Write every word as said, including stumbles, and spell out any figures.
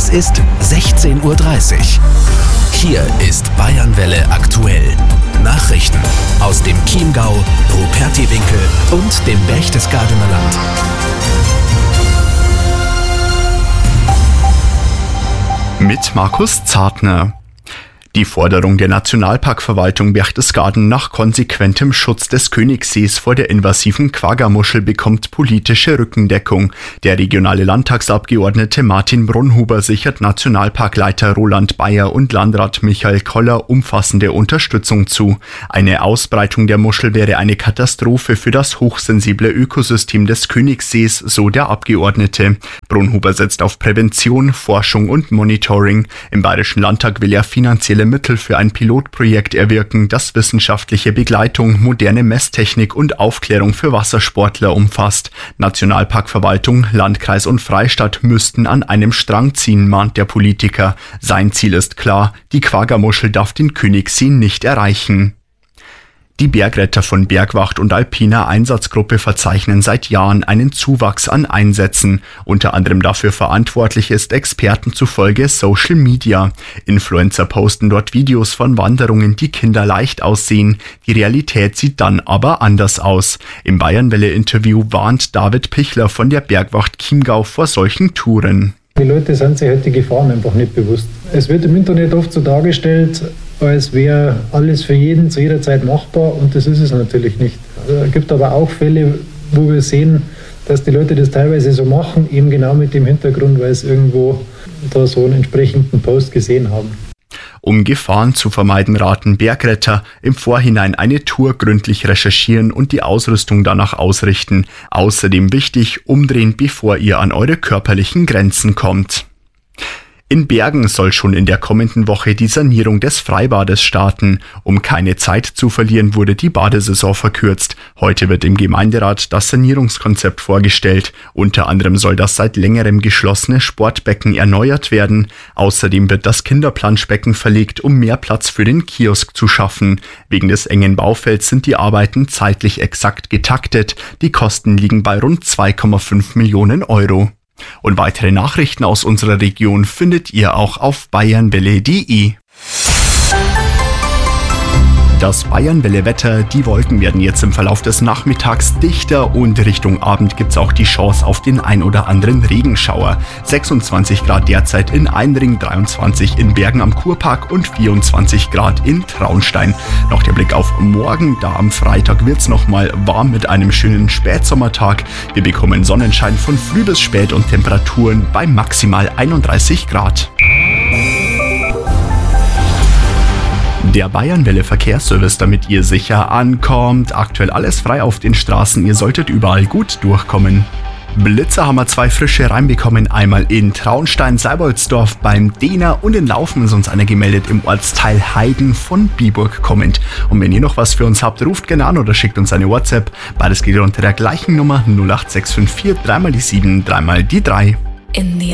ist sechzehn Uhr dreißig. Hier ist Bayernwelle aktuell. Nachrichten aus dem Chiemgau, Rupertiwinkel und dem Berchtesgadener Land. Mit Markus Zartner. Die Forderung der Nationalparkverwaltung Berchtesgaden nach konsequentem Schutz des Königssees vor der invasiven Quagga-Muschel bekommt politische Rückendeckung. Der regionale Landtagsabgeordnete Martin Brunhuber sichert Nationalparkleiter Roland Bayer und Landrat Michael Koller umfassende Unterstützung zu. Eine Ausbreitung der Muschel wäre eine Katastrophe für das hochsensible Ökosystem des Königssees, so der Abgeordnete. Brunhuber setzt auf Prävention, Forschung und Monitoring. Im Bayerischen Landtag will er finanzielle Mittel für ein Pilotprojekt erwirken, das wissenschaftliche Begleitung, moderne Messtechnik und Aufklärung für Wassersportler umfasst. Nationalparkverwaltung, Landkreis und Freistaat müssten an einem Strang ziehen, mahnt der Politiker. Sein Ziel ist klar: die Quagga-Muschel darf den Königssee nicht erreichen. Die Bergretter von Bergwacht und Alpiner Einsatzgruppe verzeichnen seit Jahren einen Zuwachs an Einsätzen. Unter anderem dafür verantwortlich ist Experten zufolge Social Media. Influencer posten dort Videos von Wanderungen, die kinderleicht aussehen. Die Realität sieht dann aber anders aus. Im Bayernwelle-Interview warnt David Pichler von der Bergwacht Chiemgau vor solchen Touren. Die Leute sind sich halt die Gefahren einfach nicht bewusst. Es wird im Internet oft so dargestellt, als wäre alles für jeden zu jeder Zeit machbar, und das ist es natürlich nicht. Es gibt aber auch Fälle, wo wir sehen, dass die Leute das teilweise so machen, eben genau mit dem Hintergrund, weil sie irgendwo da so einen entsprechenden Post gesehen haben. Um Gefahren zu vermeiden, raten Bergretter: im Vorhinein eine Tour gründlich recherchieren und die Ausrüstung danach ausrichten. Außerdem wichtig: umdrehen, bevor ihr an eure körperlichen Grenzen kommt. In Bergen soll schon in der kommenden Woche die Sanierung des Freibades starten. Um keine Zeit zu verlieren, wurde die Badesaison verkürzt. Heute wird im Gemeinderat das Sanierungskonzept vorgestellt. Unter anderem soll das seit längerem geschlossene Sportbecken erneuert werden. Außerdem wird das Kinderplanschbecken verlegt, um mehr Platz für den Kiosk zu schaffen. Wegen des engen Baufelds sind die Arbeiten zeitlich exakt getaktet. Die Kosten liegen bei rund zwei Komma fünf Millionen Euro. Und weitere Nachrichten aus unserer Region findet ihr auch auf bayernwelle punkt de. Das Bayernwelle-Wetter: die Wolken werden jetzt im Verlauf des Nachmittags dichter und Richtung Abend gibt's auch die Chance auf den ein oder anderen Regenschauer. sechsundzwanzig Grad derzeit in Einring, dreiundzwanzig in Bergen am Kurpark und vierundzwanzig Grad in Traunstein. Noch der Blick auf morgen: da am Freitag wird's nochmal warm mit einem schönen Spätsommertag. Wir bekommen Sonnenschein von früh bis spät und Temperaturen bei maximal einunddreißig Grad. Der Bayernwelle Verkehrsservice, damit ihr sicher ankommt. Aktuell alles frei auf den Straßen, ihr solltet überall gut durchkommen. Blitzer haben wir zwei frische reinbekommen, einmal in Traunstein, Seiboldsdorf beim Dehner, und in Laufen ist uns einer gemeldet im Ortsteil Heiden von Biburg kommend. Und wenn ihr noch was für uns habt, ruft gerne an oder schickt uns eine WhatsApp. Beides geht unter der gleichen Nummer null acht sechs fünf vier, dreimal die sieben, dreimal die drei.